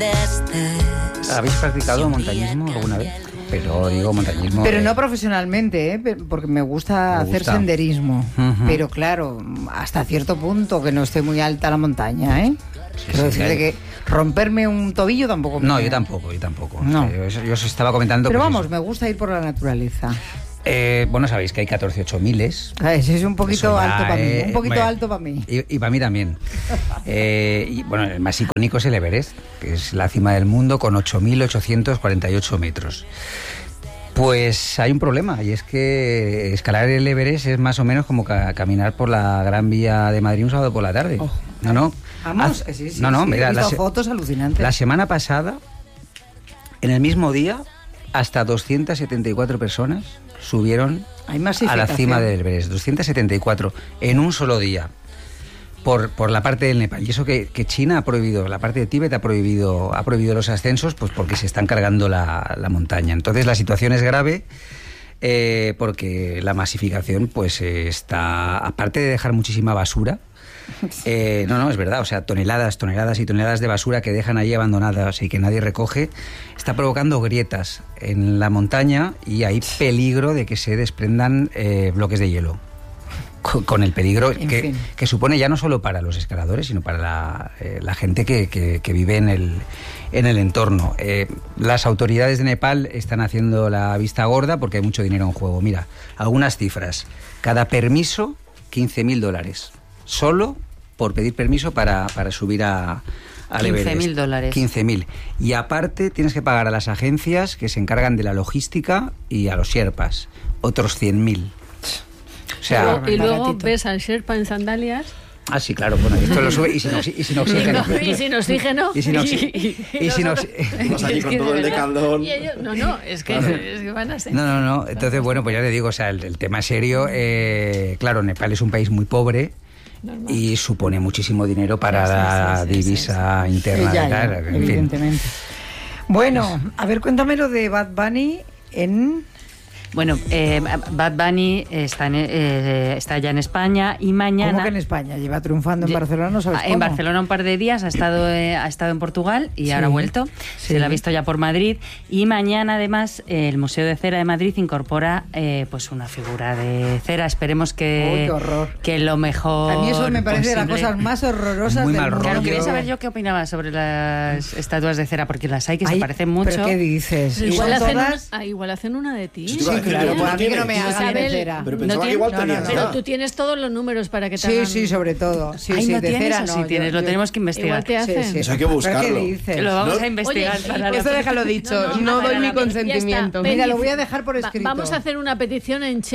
donde estés. ¿Habéis practicado montañismo alguna vez? Pero digo montañismo... Pero no profesionalmente, porque me gusta hacer senderismo. Pero claro, hasta cierto punto, que no esté muy alta la montaña, ¿eh? Quiero decirte que romperme un tobillo tampoco. No, yo tampoco. No. O sea, yo os estaba comentando... Pero pues vamos, eso. me gusta ir por la naturaleza. Bueno, sabéis que hay 14 miles. Ese es un poquito ya, alto para mí. Un poquito bueno, alto para mí. Y para mí también. Y bueno, el más icónico es el Everest, que es la cima del mundo con 8.848 metros. Pues hay un problema, y es que escalar el Everest es más o menos como caminar por la Gran Vía de Madrid un sábado por la tarde. No. Vamos, sí. Mira, he visto fotos alucinantes. La semana pasada, en el mismo día, hasta 274 personas subieron a la cima del Everest. 274 en un solo día. Por la parte del Nepal. Y eso que China ha prohibido, la parte de Tíbet ha prohibido los ascensos, pues porque se están cargando la montaña. Entonces la situación es grave, porque la masificación pues está, aparte de dejar muchísima basura, no, es verdad, o sea, toneladas y toneladas de basura que dejan allí abandonadas y que nadie recoge, está provocando grietas en la montaña y hay peligro de que se desprendan bloques de hielo. Con el peligro que supone ya no solo para los escaladores, sino para la gente que vive en el entorno. Las autoridades de Nepal están haciendo la vista gorda porque hay mucho dinero en juego. Mira, algunas cifras. Cada permiso, $15.000. Solo por pedir permiso para subir al Everest. $15.000. 15.000. Y aparte tienes que pagar a las agencias que se encargan de la logística y a los sherpas otros 100.000. O sea, y luego ves al Sherpa en sandalias. Ah, sí, claro, bueno, esto lo sube y sin oxígeno. Y sin oxígeno. Y sin oxígeno. Vamos allí con todo el decaldón. No, es que van a ser. No. Entonces, bueno, pues ya te digo, o sea, el tema es serio. Claro, Nepal es un país muy pobre. Normal. Y supone muchísimo dinero para la divisa interna. Ya, evidentemente. Bueno, a ver, cuéntame lo de Bad Bunny en... Bueno, Bad Bunny está ya en España y mañana... ¿Cómo que en España? ¿Lleva triunfando en Barcelona? ¿No sabes cómo? En Barcelona un par de días, ha estado en Portugal y ahora ha vuelto. Sí. Se lo ha visto ya por Madrid. Y mañana, además, el Museo de Cera de Madrid incorpora pues una figura de cera. Esperemos que... ¡Qué horror! Que lo mejor A mí eso me parece posible. de las cosas más horrorosas del mundo. Claro, quería saber yo qué opinaba sobre las estatuas de cera, porque las hay que se parecen mucho. ¿Pero qué dices? Igual hacen una de ti. Claro, pues a mí que no me hagan de cera. Pero pensaba que igual tenía. Pero tú tienes todos los números para que te hagan... Sí, sobre todo. Sí, no de tienes, cera no. Sí tienes, lo tenemos que investigar. Igual te hacen. Sí. Eso hay que buscarlo. ¿Qué dices? Lo vamos a investigar. Oye, eso déjalo dicho. No doy mi consentimiento. Mira, lo voy a dejar por escrito. Vamos a hacer una petición en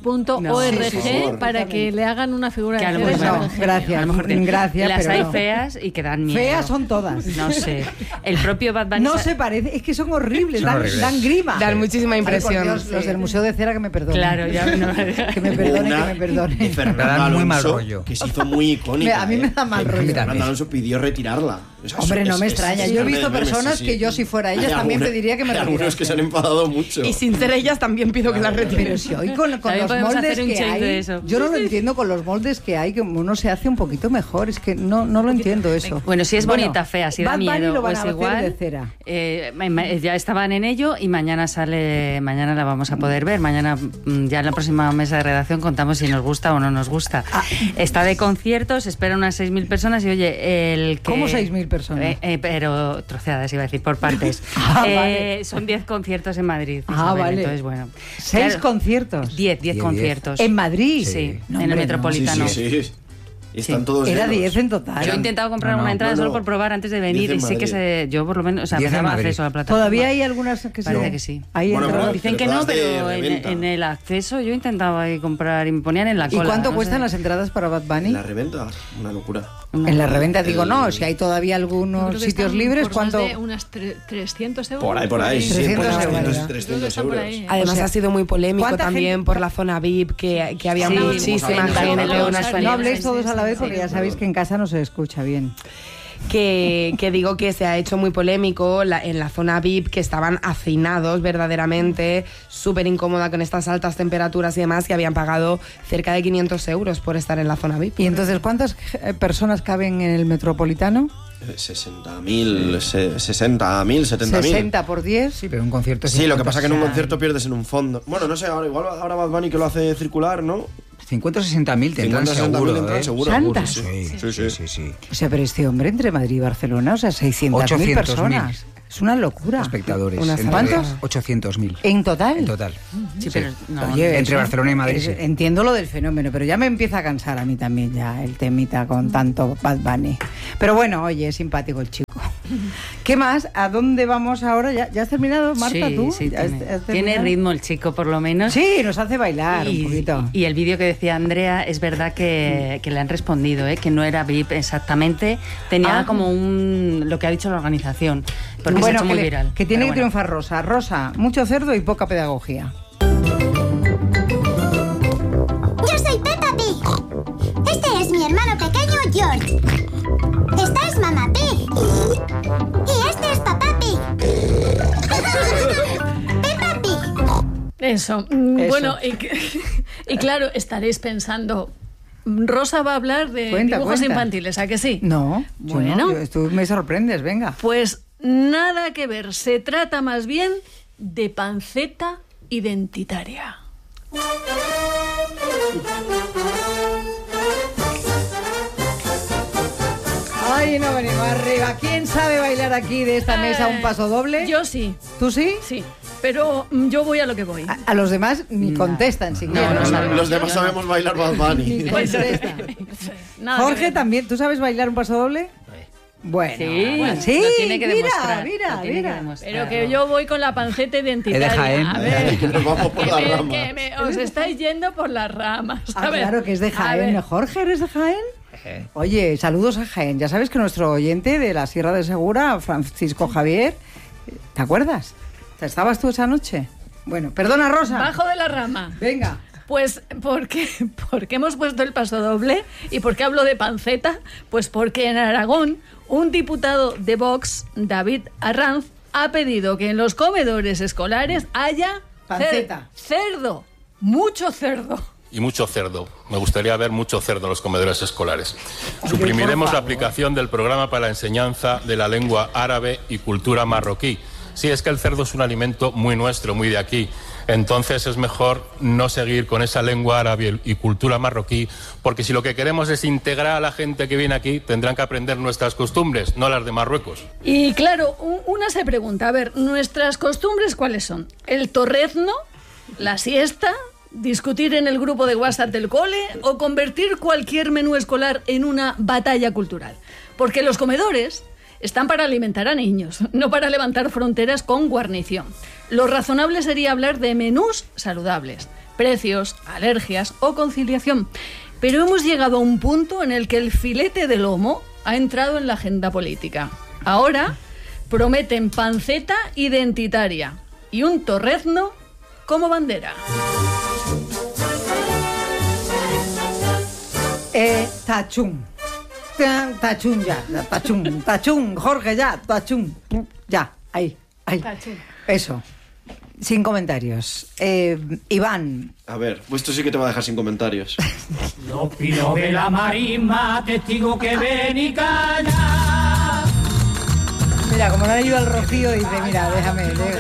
change.org para que le hagan una figura de cera. Gracias. Las hay feas y que dan miedo. Feas son todas. No sé. El propio Bad Bunny... No se parece, es que son horribles. Dan grima. Dan muchísima impresión. Los del Museo de Cera que me perdonen. Claro, ya no. Que me perdone. Fernando muy mal Alonso, rollo. que se hizo muy icónica. A mí me da mal rollo. Fernando Alonso pidió retirarla. Hombre, no me extraña. Yo he visto personas que yo, si fuera ellas, también pediría que me retirasen. Algunos que se han enfadado mucho. Y sin ser ellas también pido que las retiren. Pero si hoy con los moldes que hay, yo no lo entiendo con los moldes que hay, que uno se hace un poquito mejor. Es que no lo entiendo eso. Bueno, si es bonita, fea, si da miedo, pues igual. De cera. Ya estaban en ello y mañana la vamos a poder ver. Mañana, ya en la próxima mesa de redacción, contamos si nos gusta o no nos gusta. Está de conciertos, espera unas 6.000 personas y oye, ¿Cómo 6.000 personas? Pero troceadas, iba a decir, por partes. Vale. Son 10 conciertos en Madrid. Vale. Entonces, bueno. 6 conciertos. 10 conciertos. ¿En Madrid? Sí, en el Metropolitano. Sí. Están todos Era llenos. 10 en total. Yo he intentado comprar una entrada solo por probar antes de venir y sí que yo por lo menos, me daba acceso a la plataforma. ¿Todavía hay algunas que sí? Parece que sí. Dicen que no, pero en el acceso yo intentaba ahí comprar y me ponían en la cola. ¿Y cuánto cuestan las entradas para Bad Bunny? En la reventa, una locura. En la reventa digo, no, si hay todavía algunos sitios libres, ¿cuánto? Unas 300 euros. Por ahí, 300 euros. Además ha sido muy polémico también por la zona VIP, que había muchísima gente. No habléis todos a la vez porque ya sabéis que en casa no se escucha bien. Que digo que se ha hecho muy polémico en la zona VIP, que estaban hacinados verdaderamente, súper incómoda con estas altas temperaturas y demás, que habían pagado cerca de 500 euros por estar en la zona VIP. ¿Y entonces cuántas personas caben en el Metropolitano? 60.000, 70.000. 60 por 10. Sí, pero un concierto... Sí, lo que pasa es que en un concierto pierdes en un fondo. Bueno, no sé, ahora Bad Bunny que lo hace circular, ¿no? 50 o 60.000 tendrán seguro, ¿Tantas? Sí. O sea, pero este hombre entre Madrid y Barcelona, o sea, 600.000 personas. Es una locura. Espectadores. ¿Cuántos? 800.000. ¿En total? En total. Sí, pero no, Oye, entre Barcelona y Madrid. Entiendo lo del fenómeno, pero ya me empieza a cansar a mí también ya el temita con tanto Bad Bunny. Pero bueno, oye, es simpático el chico. ¿Qué más? ¿A dónde vamos ahora? ¿Ya has terminado, Marta, tú? Sí, tiene ritmo el chico, por lo menos. Sí, nos hace bailar un poquito. Y el vídeo que decía Andrea, es verdad que le han respondido, que no era VIP exactamente. Tenía como lo que ha dicho la organización, porque se ha hecho muy viral. Que tiene que triunfar Rosa. Rosa, mucho cerdo y poca pedagogía. Yo soy Peppa Pig. Este es mi hermano pequeño, George. Esta es Mamá Pig. Y este es Papá Pig. Peppa Pig. Eso. Bueno, y claro, estaréis pensando... Rosa va a hablar de dibujos infantiles, ¿a que sí? No, bueno, tú me sorprendes, venga. Pues nada que ver, se trata más bien de panceta identitaria. Ay, no venimos arriba. ¿Quién sabe bailar aquí de esta mesa un paso doble? Yo sí. ¿Tú sí? Sí. Pero yo voy a lo que voy. A los demás ni contestan siquiera. Los demás sabemos bailar Bad Bunny. Jorge también. ¿Tú sabes bailar un paso doble? Bueno, sí, lo tiene que demostrar. Mira. Pero que yo voy con la panceta identitaria. Jaén. A ver, que nos vamos por las ramas. os estáis yendo por las ramas. A ver, claro que es de Jaén. ¿Jorge, eres de Jaén? Oye, saludos a Jaén. Ya sabes que nuestro oyente de la Sierra de Segura, Francisco Javier, ¿te acuerdas? ¿Estabas tú esa noche? Bueno, perdona, Rosa. Bajo de la rama. Venga. Pues porque hemos puesto el paso doble y por qué hablo de panceta, pues porque en Aragón un diputado de Vox, David Arranz, ha pedido que en los comedores escolares haya panceta, cerdo, mucho cerdo. Y mucho cerdo. Me gustaría ver mucho cerdo en los comedores escolares. Suprimiremos la aplicación del programa para la enseñanza de la lengua árabe y cultura marroquí. Sí, es que el cerdo es un alimento muy nuestro, muy de aquí. Entonces es mejor no seguir con esa lengua árabe y cultura marroquí, porque si lo que queremos es integrar a la gente que viene aquí, tendrán que aprender nuestras costumbres, no las de Marruecos. Y claro, una se pregunta, a ver, ¿nuestras costumbres cuáles son? ¿El torrezno? ¿La siesta? ¿Discutir en el grupo de WhatsApp del cole? ¿O convertir cualquier menú escolar en una batalla cultural? Porque los comedores están para alimentar a niños, no para levantar fronteras con guarnición. Lo razonable sería hablar de menús saludables, precios, alergias o conciliación. Pero hemos llegado a un punto en el que el filete de lomo ha entrado en la agenda política. Ahora prometen panceta identitaria y un torrezno como bandera. Tachún. Tachún ya, tachún, Jorge ya, tachún, ya, ahí. Tachún. Eso, sin comentarios. Iván. A ver, pues esto sí que te va a dejar sin comentarios. Los pinos de la marisma, testigo que ven y calla. Mira, como no ha ido al Rocío, dice, mira, déjame.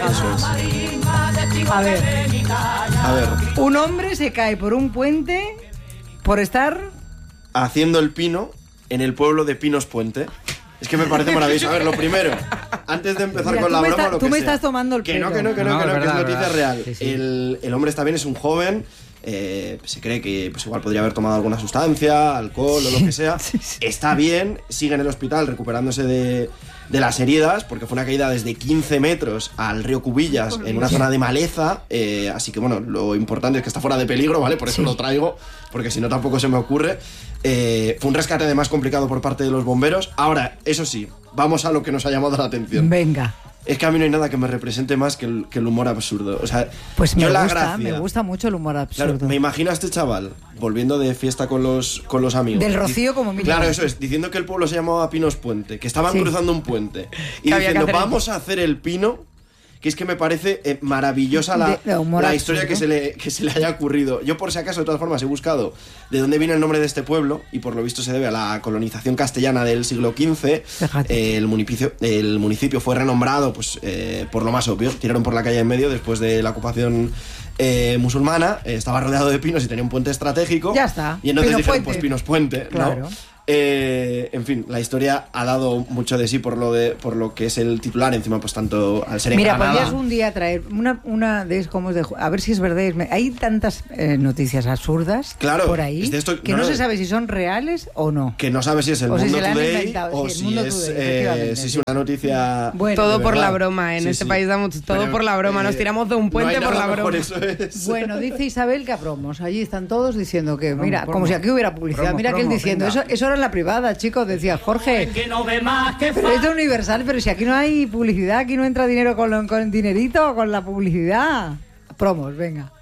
A ver, un hombre se cae por un puente por estar haciendo el pino en el pueblo de Pinos Puente. Es que me parece maravilloso. A ver, lo primero, antes de empezar con la broma, lo que tú me sea. estás tomando el pelo. Que no, que es noticia real. Sí. El hombre está bien, es un joven. Se cree que pues igual podría haber tomado alguna sustancia, alcohol o lo que sea. Está bien, sigue en el hospital recuperándose de las heridas, porque fue una caída desde 15 metros al río Cubillas en una zona de maleza. Así que bueno, lo importante es que está fuera de peligro, ¿vale? Por eso lo traigo, porque si no tampoco se me ocurre. Fue un rescate además complicado por parte de los bomberos. Ahora, eso sí, vamos a lo que nos ha llamado la atención. Venga. Es que a mí no hay nada que me represente más que el humor absurdo. O sea, pues me gusta mucho el humor absurdo. Claro, me imagino a este chaval volviendo de fiesta con los amigos. Del Rocío como mínimo. Claro, eso es, diciendo que el pueblo se llamaba Pinos Puente, que estaban cruzando un puente. Y diciendo, vamos a hacer el pino. que es que me parece maravillosa la historia que se le haya ocurrido. Yo, por si acaso, de todas formas, he buscado de dónde viene el nombre de este pueblo, y por lo visto se debe a la colonización castellana del siglo XV. El municipio fue renombrado pues por lo más obvio. Tiraron por la calle en medio después de la ocupación musulmana, estaba rodeado de pinos y tenía un puente estratégico. Ya está. Y entonces Pino dijeron, Puente. pues Pinos Puente, Claro. ¿no? En fin, la historia ha dado mucho de sí por lo que es el titular, encima pues tanto al ser en Mira, Granada. podrías un día traer una de como de a ver si es verdad. Hay tantas noticias absurdas por ahí que no se sabe si son reales o no. Que no sabe si es el O si Mundo se la han Today inventado, o sí, el si Mundo es Today, efectivamente, si es una noticia. Bueno, todo de por verdad. la broma. En Sí, este sí. país damos todo Pero, por la broma. Nos tiramos de un puente no hay por nada la mejor, broma. eso es. Bueno, dice Isabel que a promos. Allí están todos diciendo que, mira, Promo. como si aquí hubiera publicidad. Promo, Mira que él promo, diciendo, venga. eso era en la privada, chicos. Decía Jorge. Que no ve más que Pero esto es universal, pero si aquí no hay publicidad, aquí no entra dinero con dinerito, con la publicidad. Promos, venga.